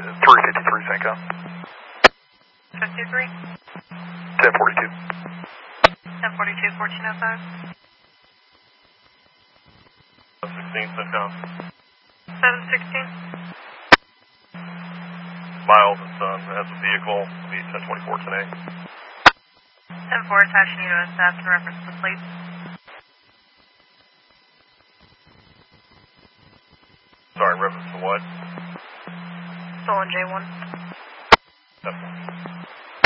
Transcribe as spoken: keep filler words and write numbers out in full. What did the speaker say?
three fifty-three Cinco. fifty-three? ten forty-two. ten forty-two, fourteen oh five. sixteen Cinco. seven sixteen. Miles and Son has a vehicle, will be ten twenty-four today. ten four, attaching you to a staff to reference the plate. Sorry, reference to what? Stolen J one. Definitely.